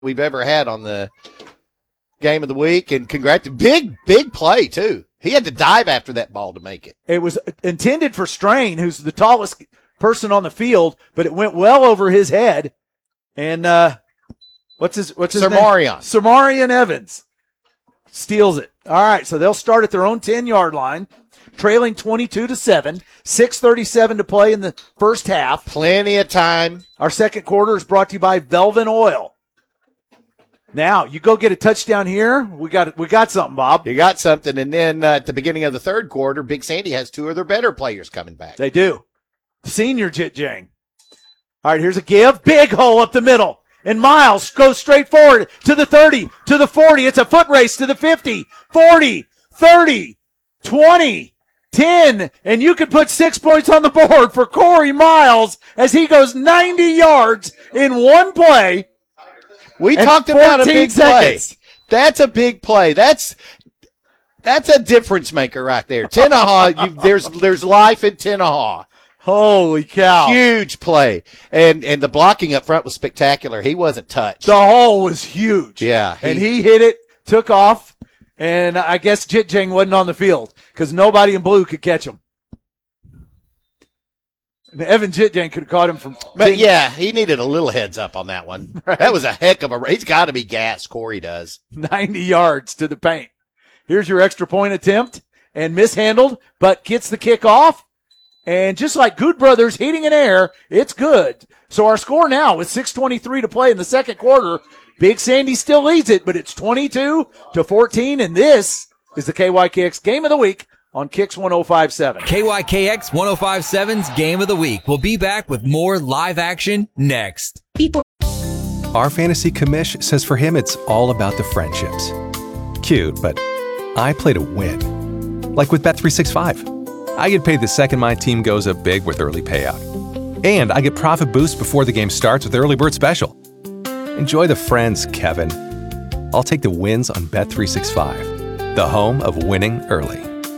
we've ever had on the game of the week. And congrats. Big play, too. He had to dive after that ball to make it. It was intended for Strain, who's the tallest person on the field, but it went well over his head. And what's his Samarian. name? Samarian Evans steals it. All right, so they'll start at their own 10-yard line, trailing 22-7, 6:37 to play in the first half. Plenty of time. Our second quarter is brought to you by Velvin Oil. Now, you go get a touchdown here. We got something, Bob. You got something. And then at the beginning of the third quarter, Big Sandy has two of their better players coming back. They do. Senior Jit Jang. All right, here's a give. Big hole up the middle. And Miles goes straight forward to the 30, to the 40. It's a foot race to the 50, 40, 30, 20, 10. And you could put 6 points on the board for Corey Miles as he goes 90 yards in one play. We talked about a big seconds. play. That's a big play. That's a difference maker right there. Tenaha, there's life in Tenaha. Holy cow. Huge play. And the blocking up front was spectacular. He wasn't touched. The hole was huge. Yeah. And he hit it, took off, and I guess Jit Jang wasn't on the field because nobody in blue could catch him. And Evan Jit Jang could have caught him from. But yeah, he needed a little heads up on that one. Right. That was a heck of a. He's got to be gassed. Corey does. 90 yards to the paint. Here's your extra point attempt and mishandled, but gets the kick off. And just like Good Brothers heating and air, it's good. So our score now with 6:23 to play in the second quarter, Big Sandy still leads it, but it's 22-14. And this is the KYKX Game of the Week on Kicks 105.7. KYKX 105.7's Game of the Week. We'll be back with more live action next. Our fantasy commish says for him it's all about the friendships. Cute, but I play to win. Like with Bet365. I get paid the second my team goes up big with early payout. And I get profit boost before the game starts with Early Bird Special. Enjoy the friends, Kevin. I'll take the wins on Bet365, the home of winning early.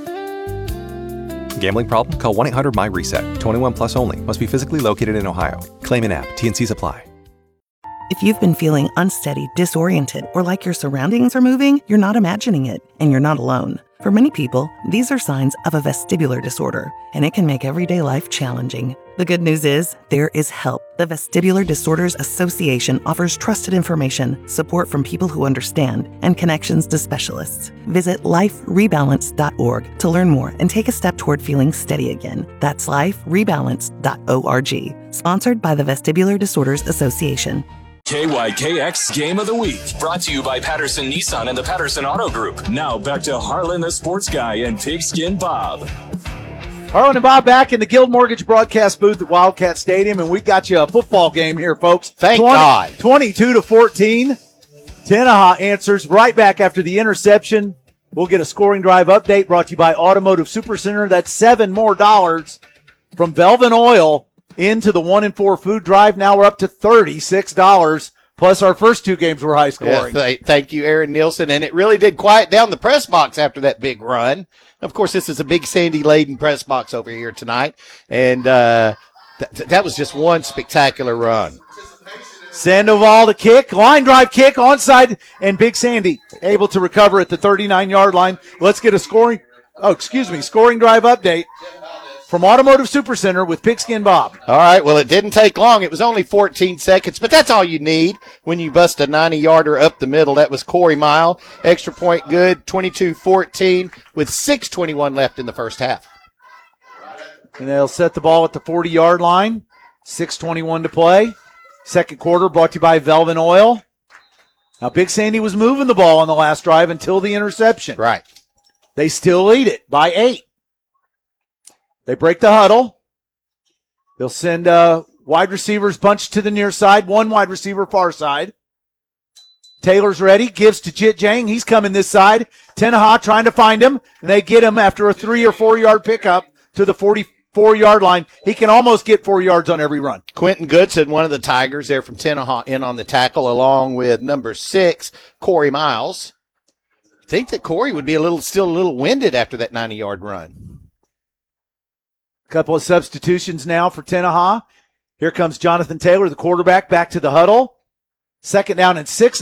Gambling problem? Call 1-800-MY-RESET. 21 plus only. Must be physically located in Ohio. Claim in app. T&Cs apply. If you've been feeling unsteady, disoriented, or like your surroundings are moving, you're not imagining it, and you're not alone. For many people, these are signs of a vestibular disorder, and it can make everyday life challenging. The good news is, there is help. The Vestibular Disorders Association offers trusted information, support from people who understand, and connections to specialists. Visit liferebalance.org to learn more and take a step toward feeling steady again. That's liferebalance.org. Sponsored by the Vestibular Disorders Association. KYKX Game of the Week, brought to you by Patterson Nissan and the Patterson Auto Group. Now back to Harlan the Sports Guy and Pigskin Bob. Harlan and Bob back in the Guild Mortgage broadcast booth at Wildcat Stadium, and we got you a football game here, folks. Thank God. 22-14. Tenaha answers right back after the interception. We'll get a scoring drive update brought to you by Automotive Supercenter. That's $7 more from Velvin Oil into the 1-4 food drive. Now we're up to $36, plus our first two games were high scoring. Yeah, thank you, Aaron Nielsen. And it really did quiet down the press box after that big run. Of course, this is a Big Sandy laden press box over here tonight. And that was just one spectacular run. Sandoval to kick, line drive kick, onside, and Big Sandy able to recover at the 39-yard line. Let's get a scoring drive update from Automotive Supercenter with Pigskin Bob. All right, well, it didn't take long. It was only 14 seconds, but that's all you need when you bust a 90-yarder up the middle. That was Corey Mile. Extra point good, 22-14 with 6:21 left in the first half. And they'll set the ball at the 40-yard line. 6:21 to play. Second quarter brought to you by Velvin Oil. Now, Big Sandy was moving the ball on the last drive until the interception. Right. They still lead it by 8. They break the huddle. They'll send wide receivers bunched to the near side, one wide receiver far side. Taylor's ready, gives to Jit Jang. He's coming this side. Tenaha trying to find him, and they get him after a 3 or 4 yard pickup to the 44-yard line. He can almost get 4 yards on every run. Quentin Goodson, one of the Tigers there from Tenaha, in on the tackle, along with number 6, Corey Miles. I think that Corey would be still a little winded after that 90-yard run. Couple of substitutions now for Tenaha. Here comes Jonathan Taylor, the quarterback, back to the huddle. 2nd down and 6.